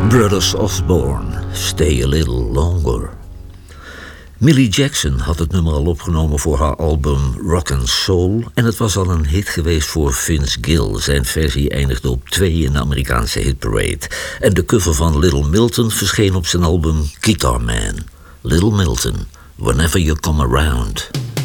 Brothers Osborne, Stay a Little Longer. Millie Jackson had het nummer al opgenomen voor haar album Rock and Soul en het was al een hit geweest voor Vince Gill. Zijn versie eindigde op 2 in de Amerikaanse hitparade. En de cover van Little Milton verscheen op zijn album Guitar Man. Little Milton, Whenever You Come Around.